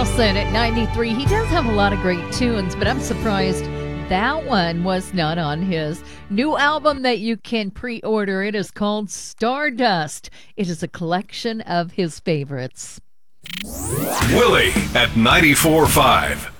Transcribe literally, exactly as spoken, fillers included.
Nelson at ninety-three. He does have a lot of great tunes, but I'm surprised that one was not on his new album that you can pre-order. It is called Stardust. It is a collection of his favorites. Willie at ninety-four point five.